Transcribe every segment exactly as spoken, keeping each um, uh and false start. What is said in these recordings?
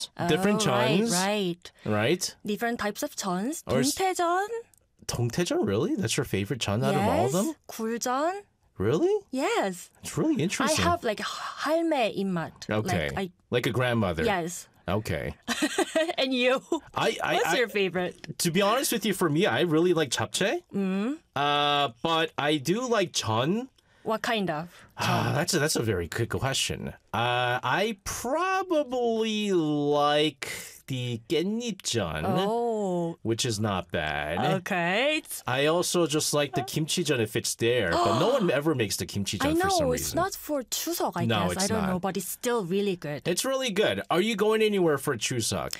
different Oh, right, chons, right. right? Different types of chons. Or s- 동태전. Dongtaejeon, really? That's your favorite chon out of all of Yes. them? 굴전. Really? Yes. It's really I interesting. have like 할매 입맛. Okay. Like, I, Like a grandmother. yes. Okay. And you? I, I, What's I your favorite? to be honest with you, for me, I really like japchae. Mm. Uh, but I do like chon. What kind of? Ah, that's a, that's a very good question. Uh, I probably like the 깻잎전, Oh, which is not bad. okay. It's, I also just like the kimchijeon if it's there, but no one ever makes the kimchijeon I for some know it's reason. not for Chuseok, I No, guess. it's I don't not. know, but it's still really good. It's really good. Are you going anywhere for Chuseok?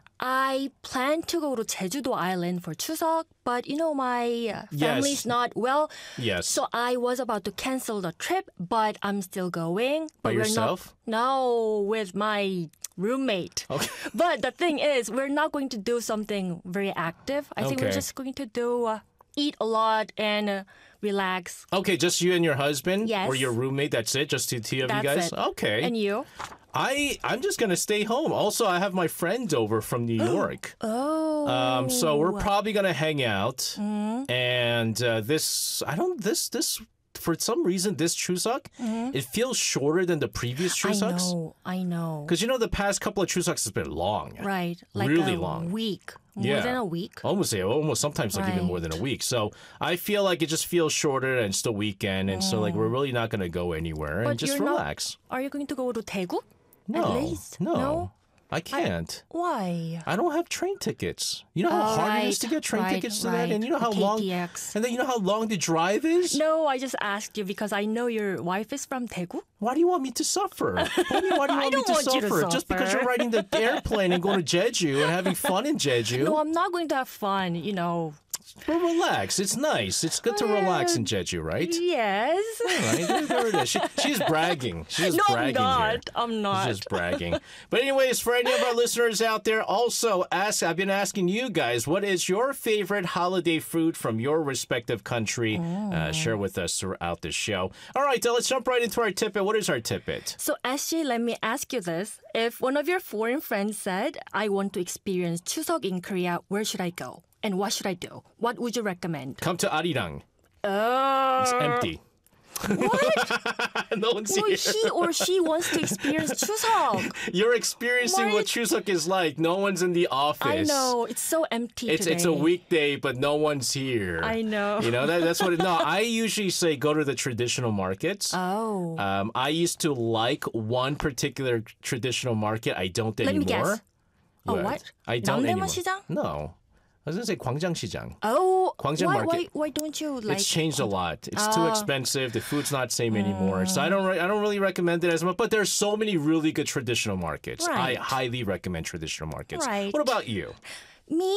I plan to go to Jeju-do Island for Chuseok, but you know my uh, family's Yes. not well. Yes. So I was about to cancel the trip, but I'm still going. By But we're yourself? Not, no, with my roommate. Okay. But the thing is, we're not going to do something very active. I think we're Okay. just going to do uh, eat a lot and uh, relax. Okay, just you and your husband? Yes. Or your roommate, that's it? Just the two of you That's guys? it. Okay. And you? I, I'm just going to stay home. Also, I have my friend over from New York. Oh. Um, so we're probably gonna hang out, Mm-hmm. and uh, this I don't this this for some reason this Chuseok it feels shorter than the previous Mm-hmm. I Chuseoks know, I know. because you know the past couple of Chuseoks has been long, Right, like really a long. week, more Yeah. than a week. Almost yeah, almost sometimes like even more Right. than a week. So I feel like it just feels shorter and it's the weekend, and so like we're really not gonna go anywhere and Mm. But just you're not- relax. Are you going to go to Daegu? No, At least? no, No? I can't. Why? I don't have train tickets. You know how Oh, hard it is right, to get train right, tickets to that, right. and you know The how long, K T X. and then you know how long the drive is. No, I just asked you because I know your wife is from Daegu. Why do you want me to suffer? Why do you, why do you I want me don't to want you to suffer? Just because you're suffer. riding the airplane and going to Jeju and having fun in Jeju? No, I'm not going to have fun, you know. Well, relax. It's nice. It's good to relax in Jeju, right? Yes. Right, there, there it is. She, she's bragging. She's No, I'm bragging not. here. I'm not. She's just bragging. But anyways, for any of our listeners out there, also ask. I've been asking you guys, what is your favorite holiday food from your respective country? Uh, share with us throughout the show. All right, uh, let's jump right into our tidbit. What is our tidbit? So, S J, let me ask you this. If one of your foreign friends said, I want to experience Chuseok in Korea, where should I go? And what should I do? What would you recommend? Come to Arirang. Oh. It's empty. What? No one's Well, here. he or she wants to experience Chuseok. You're experiencing Why- what Chuseok is like. No one's in the office. I know. It's so empty It's today. it's a weekday, but no one's here. I know. You know that that's what. It, no, I usually say go to the traditional markets. Oh. Um, I used to like one particular traditional market. I don't Let me anymore. guess. Oh, what? I don't 남대문 anymore. 시장? No, I was gonna say 광장시장. Oh, Gwangjang why, Market. why, why don't you like... It's changed a lot. It's too Oh. expensive. The food's not same anymore. So I don't. Re- I don't really recommend it as much. But there's so many really good traditional markets. Right. I highly recommend traditional markets. Right. What about you? Me?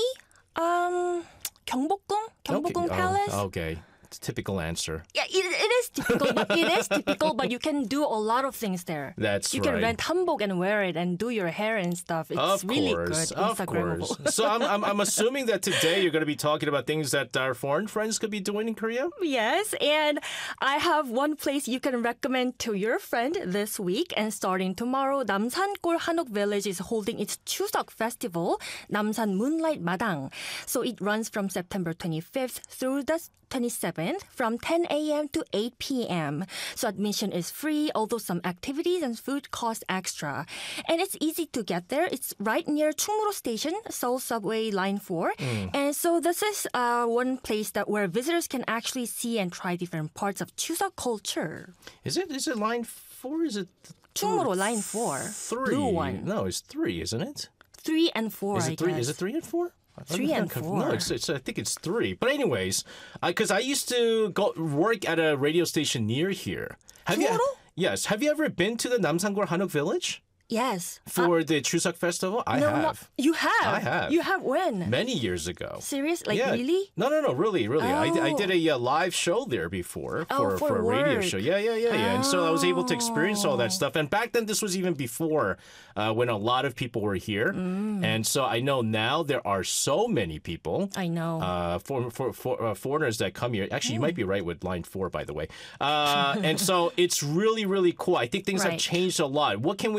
Um, 경복궁? 경복궁 Okay. Palace? Oh, okay. It's a typical answer. Yeah, it, it is typical, but it is typical, but you can do a lot of things there. That's you right. can rent hanbok and wear it and do your hair and stuff. It's Of really course, good. of Instagrammable. course. So I'm, I'm I'm assuming that today you're going to be talking about things that our foreign friends could be doing in Korea. Yes, and I have one place you can recommend to your friend this week. And starting tomorrow, Namsan-gol Hanok Village is holding its Chuseok festival, Namsan Moonlight Madang. So it runs from September twenty-fifth through the twenty-seventh from ten a.m. to eight p.m. So admission is free, although some activities and food cost extra. And it's easy to get there. It's right near Chungmuro Station, Seoul Subway Line four. And so this is uh, one place that where visitors can actually see and try different parts of Chuseok culture. Is it is it line four? Is it Chungmuro Line four, three? blue one. No, it's three, isn't it? Three and four, Is I it three? guess. Is it three and four? I Three think and I'm conf- four. No, it's, it's, I think it's three. But anyways, because I, used to go work at a radio station near here. Have you? Chungmuro? Yes. Have you ever been to the Namsan-gol Hanok Village Yes. for the Chuseok festival? I no, have. no, you have. I have. You have when? Many years ago. Serious? Like yeah. really? No, no, no, really, really. I, I Oh. did a uh, live show there before Oh, for, for a radio work. show. Yeah, yeah, yeah, yeah. And so I was able to experience all Oh. that stuff. And back then, this was even before uh, when a lot of people were here. Mm. And so I know now there are so many people. I know. Uh, for, for, for uh, foreigners that come here. Actually, you Mm. might be right with line four, by the way. Uh, and so it's really, really cool. I think things have Right. changed a lot. What can we actually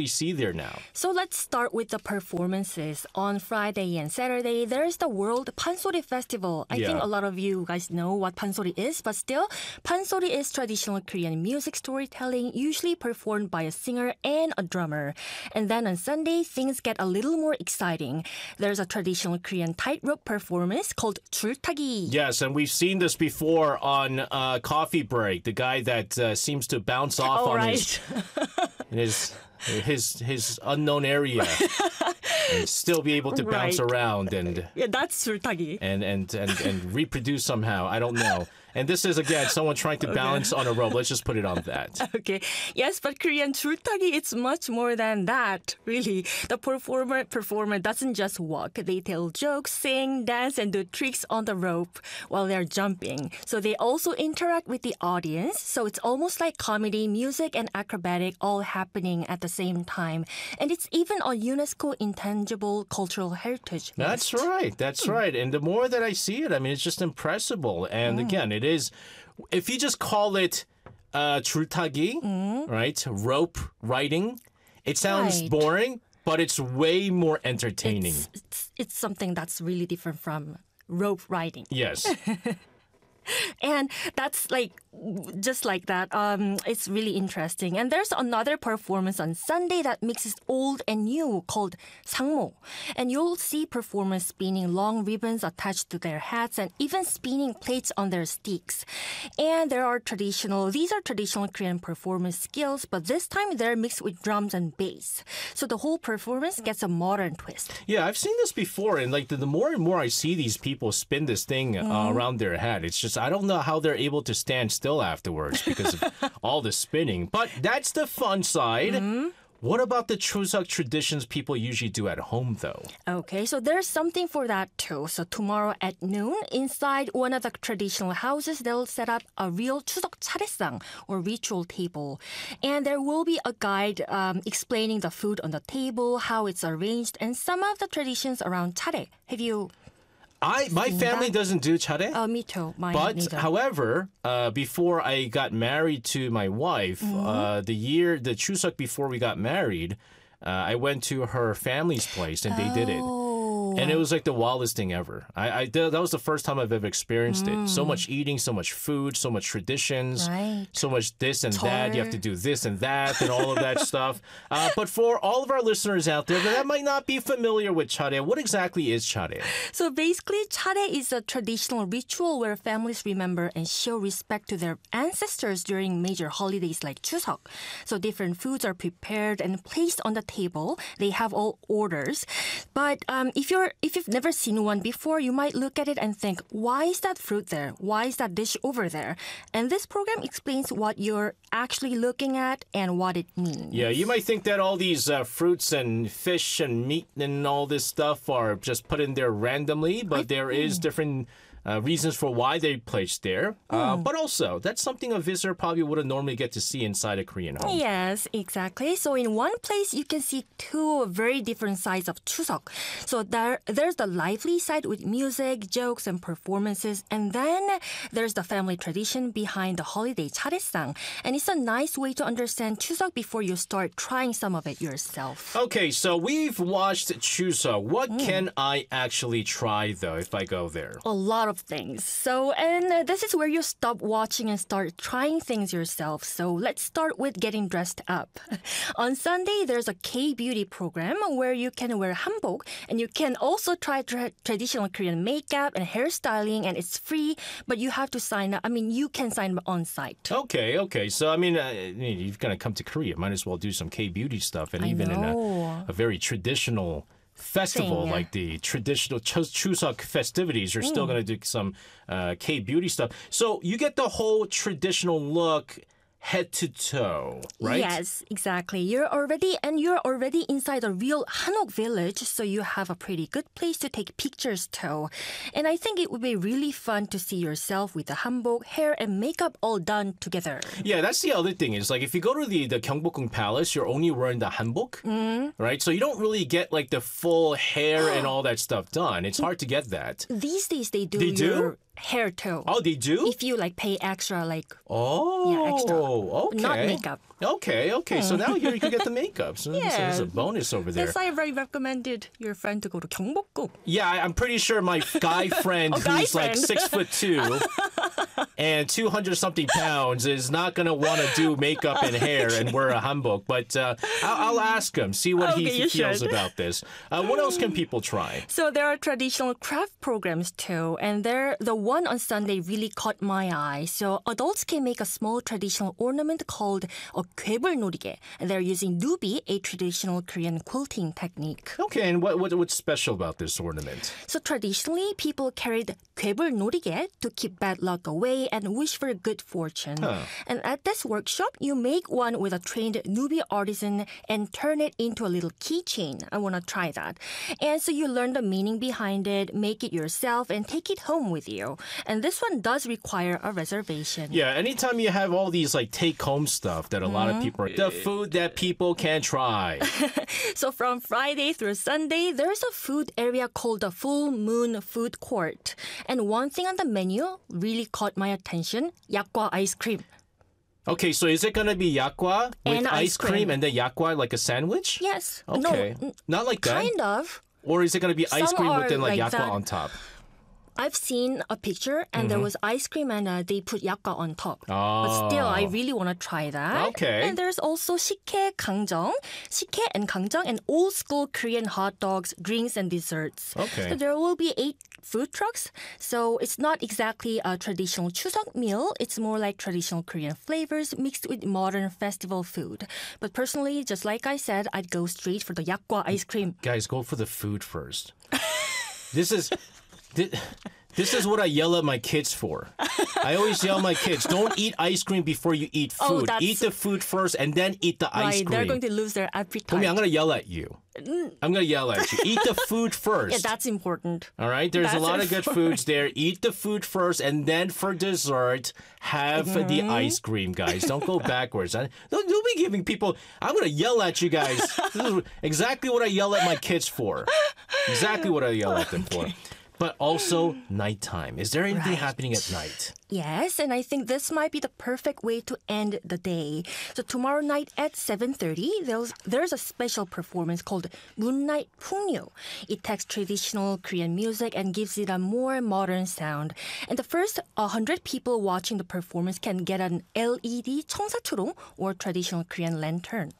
see there now? So let's start with the performances. On Friday and Saturday, there's the World Pansori Festival. I Yeah. think a lot of you guys know what Pansori is, but still, Pansori is traditional Korean music storytelling, usually performed by a singer and a drummer. And then on Sunday, things get a little more exciting. There's a traditional Korean tightrope performance called 줄타기. Yes, and we've seen this before on uh, Coffee Break. The guy that uh, seems to bounce off Oh, on right. his, his his his unknown area and still be able to bounce Right. around and Yeah, that's 줄타기. and, and and and reproduce somehow. I don't know. And this is again someone trying to balance on a rope. Let's just put it on that. Okay. Yes, but Korean 줄타기, it's much more than that, really. The performer performer doesn't just walk. They tell jokes, sing, dance, and do tricks on the rope while they're jumping. So they also interact with the audience. So it's almost like comedy, music, and acrobatic all happening at the same time. And it's even a UNESCO Intangible Cultural Heritage list. That's right. That's right. And the more that I see it, I mean, it's just impressible. And again, it is, if you just call it uh, 줄타기, right, rope riding, it sounds Right. boring, but it's way more entertaining. It's, it's, it's something that's really different from rope riding. Yes. And that's like, just like that. Um, it's really interesting. And there's another performance on Sunday that mixes old and new called 상모. And you'll see performers spinning long ribbons attached to their hats and even spinning plates on their sticks. And there are traditional, these are traditional Korean performance skills, but this time they're mixed with drums and bass. So the whole performance gets a modern twist. Yeah, I've seen this before. And like the, the more and more I see these people spin this thing uh, around their head, it's just, I don't know how they're able to stand still afterwards because of all the spinning. But that's the fun side. What about the Chuseok traditions people usually do at home, though? Okay, so there's something for that too. So tomorrow at noon, inside one of the traditional houses, they'll set up a real 추석 차례상 or ritual table. And there will be a guide um, explaining the food on the table, how it's arranged, and some of the traditions around 차례. Have you... I My family doesn't do 차례. Oh, me too. Mine But, neither. however, uh, before I got married to my wife, uh, the year, the Chuseok before we got married, uh, I went to her family's place and they did it. And it was like the wildest thing ever. I, I that was the first time I've ever experienced it. So much eating, so much food, so much traditions, Right. so much this and that. You have to Tor. do this and that and all of that stuff. Uh, but for all of our listeners out there that might not be familiar with 차례, what exactly is 차례? So basically, 차례 is a traditional ritual where families remember and show respect to their ancestors during major holidays like Chuseok. So different foods are prepared and placed on the table. They have all orders. But um, if you're if you've never seen one before, you might look at it and think, why is that fruit there? Why is that dish over there? And this program explains what you're actually looking at and what it means. Yeah, you might think that all these uh, fruits and fish and meat and all this stuff are just put in there randomly, but there is different uh, reasons for why they're placed there. Uh, but also, that's something a visitor probably wouldn't normally get to see inside a Korean home. Yes, exactly. So in one place, you can see two very different sides of Chuseok. So there, there's the lively side with music, jokes, and performances. And then there's the family tradition behind the holiday 차례상. And it's a nice way to understand Chuseok before you start trying some of it yourself. Okay, so we've watched Chuseok. What can I actually try, though, if I go there? A lot of things. So, and uh, this is where you stop watching and start trying things yourself. So let's start with getting dressed up. On Sunday, there's a K-beauty program where you can wear hanbok and you can also try tra- traditional Korean makeup and hairstyling, and it's free, but you have to sign up. I mean, you can sign up on site. Okay, okay. So, I mean, uh, you're going to come to Korea. Might as well do some K-beauty stuff. And I even in know. a, a very traditional festival Thing, yeah. like the traditional Chus- Chuseok festivities, you're still going to do some uh, K-beauty stuff. So you get the whole traditional look head to toe, right? Yes, exactly. You're already, and you're already inside a real Hanok village, so you have a pretty good place to take pictures too. And I think it would be really fun to see yourself with the hanbok, hair, and makeup all done together. Yeah, that's the other thing is like if you go to the, the Gyeongbokgung Palace, you're only wearing the hanbok, right? So you don't really get like the full hair and all that stuff done. It's hard to get that. These days, they do They do? your hair too. Oh, they do? If you like pay extra, like Oh, Yeah, extra. okay. not makeup. Okay, okay. So now here you can get the makeup. So this Yeah. is a bonus over there. Yes, I very recommended your friend to go to 경복궁. Yeah, I- I'm pretty sure my guy friend Oh, guy who's like friend. six foot two and two hundred something pounds is not gonna want to do makeup and hair and wear a hanbok. But uh, I'll, I'll ask him, see what Okay, he you feels should. about this. Uh, what else can people try? So there are traditional craft programs too, and there the one on Sunday really caught my eye. So adults can make a small traditional ornament called a 괴물놀이개, and they're using nubi, a traditional Korean quilting technique. Okay, and what, what what's special about this ornament? So traditionally, people carried 괴물놀이개 to keep bad luck away and wish for good fortune. Huh. And at this workshop, you make one with a trained newbie artisan and turn it into a little keychain. I want to try that. And so you learn the meaning behind it, make it yourself, and take it home with you. And this one does require a reservation. Yeah, anytime you have all these like take home stuff that a lot of people are the food that people can try. So from Friday through Sunday, there's a food area called the Full Moon Food Court. And one thing on the menu really caught my attention, yakgwa ice cream. Okay, so is it gonna be yakgwa with And ice ice cream cream. and then yakgwa like a sandwich? Yes. Okay. No, n- Not like that. kind of. Or is it gonna be ice Some cream are with then like, like yakgwa that. on top? I've seen a picture and there was ice cream and uh, they put yakgwa on top. But still, I Oh. really want to try that. Okay. And there's also 식혜 강정, 식혜 and 강정, and old school Korean hot dogs, drinks, and desserts. Okay. So there will be eight food trucks. So it's not exactly a traditional Chuseok meal. It's more like traditional Korean flavors mixed with modern festival food. But personally, just like I said, I'd go straight for the yakgwa ice cream. Guys, go for the food first. This is thi- this is what I yell at my kids for. I always yell at my kids, don't eat ice cream before you eat Oh, food. that's- Eat the food first and then eat the ice Right, cream. they're going to lose their appetite. Tommy, I'm gonna yell at you. I'm gonna yell at you. Eat the food first. Yeah, that's important. All right, there's a That's lot of good important. foods there. Eat the food first, and then for dessert, have the Mm-hmm. ice cream, guys. Don't go backwards. I- Don't, don't be giving people. I'm gonna yell at you guys. This is exactly what I yell at my kids for. Exactly what I yell at them for. But also nighttime. Is there anything Right. happening at night? Yes, and I think this might be the perfect way to end the day. So tomorrow night at seven thirty, there's, there's a special performance called Moonlight 풍류. It takes traditional Korean music and gives it a more modern sound. And the first one hundred people watching the performance can get an L E D 청사초롱 or traditional Korean lantern.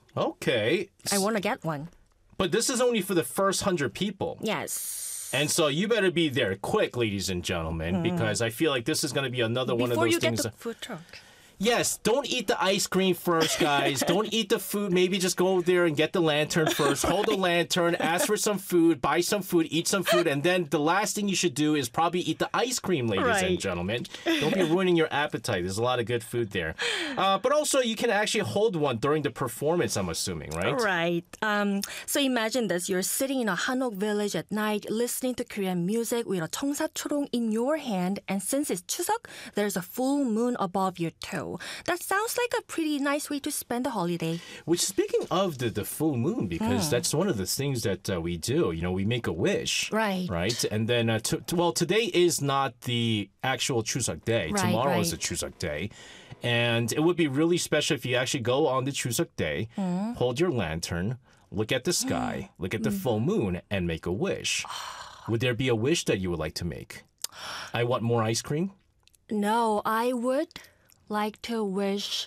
Okay. I want to get one. But this is only for the first hundred people. Yes. And so you better be there quick, ladies and gentlemen, because I feel like this is going to be another one of Before those you get things. the food truck. Yes, don't eat the ice cream first, guys. Don't eat the food. Maybe just go there and get the lantern first. Hold the lantern, ask for some food, buy some food, eat some food, and then the last thing you should do is probably eat the ice cream, ladies and Right. gentlemen. Don't be ruining your appetite. There's a lot of good food there. Uh, but also, you can actually hold one during the performance, I'm assuming, right? Right. Um, so imagine this. You're sitting in a Hanok village at night, listening to Korean music with a 청사초롱 in your hand. And since it's Chuseok, there's a full moon above your toe. That sounds like a pretty nice way to spend the holiday. Which, speaking of the, the full moon, because that's one of the things that uh, we do. You know, we make a wish. Right. Right. And then, uh, t- t- well, today is not the actual Chuseok day. Right, Tomorrow is the right. Chuseok day. And it would be really special if you actually go on the Chuseok day, hold your lantern, look at the sky, look at the full moon, and make a wish. Would there be a wish that you would like to make? I want more ice cream. No, I would like to wish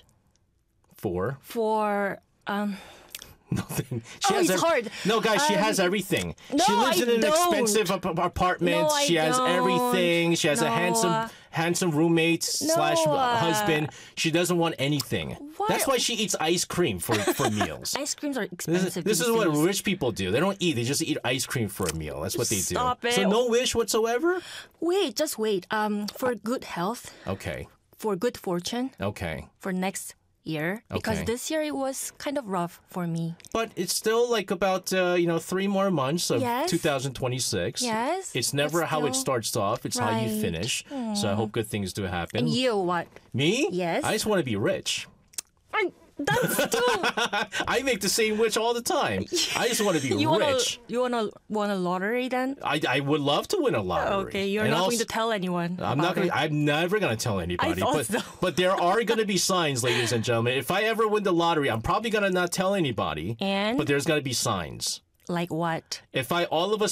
For for um nothing. She Oh, it's hard. No, guys, she Um, has everything. no, she lives I in an don't. expensive ap- ap- apartment. No, I she has don't. everything. She has a No. handsome, handsome roommate slash No. husband. She doesn't want anything. What? That's why she eats ice cream for, for meals. ice creams are This expensive. is, this these is what days. rich people do. They don't eat. They just eat ice cream for a meal. That's what they do. Stop it. So no wish whatsoever? Wait, just wait. Um, for good health, Okay. for good fortune, Okay. for next year, because Okay. this year it was kind of rough for me. But it's still like about, uh, you know, three more months of Yes. two thousand twenty-six. Yes, It's never but how it still- starts off. It's how you Right. finish. So I hope good things do happen. And you, what? Me? Yes. I just want to be rich. I- That's too. I make the same wish all the time. I just want to be You wanna rich. you wanna want a lottery then? I, I would love to win a lottery. Okay, you're And not also- going to tell anyone. I'm not about gonna. it. I'm never gonna tell anybody. thought but so. but there are gonna be signs, ladies and gentlemen. If I ever win the lottery, I'm probably gonna not tell anybody. And? But there's gonna be signs. Like what? If I all of a